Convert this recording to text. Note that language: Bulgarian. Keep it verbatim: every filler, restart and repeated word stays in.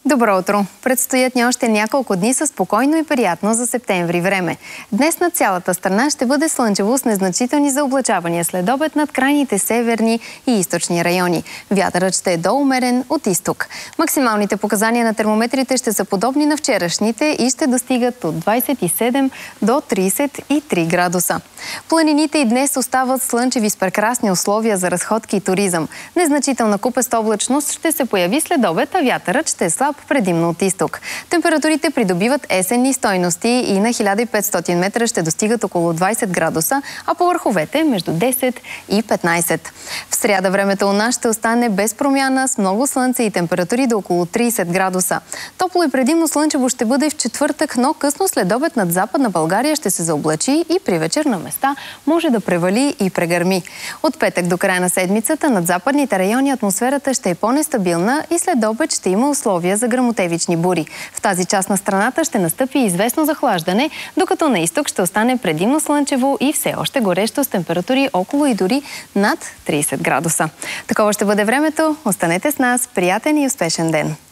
Добро утро! Предстоят ни още няколко дни със спокойно и приятно за септември време. Днес над цялата страна ще бъде слънчево с незначителни заоблачавания след обед над крайните северни и източни райони. Вятърът ще е доумерен от изток. Максималните показания на термометрите ще са подобни на вчерашните и ще достигат от двадесет и седем до тридесет и три градуса. Планините и днес остават слънчеви с прекрасни условия за разходки и туризъм. Незначителна купеста облачност ще се появи след обед, а вятърът ще е слаб предимно от изток. Температурите придобиват есенни стойности и на хиляда и петстотин метра ще достигат около двадесет градуса, а по върховете между десет и петнадесет. В сряда времето у нас ще остане без промяна, с много слънце и температури до около тридесет градуса. Топло и предимно слънчево ще бъде в четвъртък, но късно след обед над Западна България ще се заоблачи и при вечер на места може да превали и прегърми. От петък до края на седмицата над западните райони атмосферата ще е по-нестабилна и след обед ще има условия за гръмотевични бури. В тази част на страната ще настъпи известно захлаждане, докато на изток ще остане предимно слънчево и все още горещо с температури около и дори над тридесет градуса. Такова ще бъде времето. Останете с нас. Приятен и успешен ден!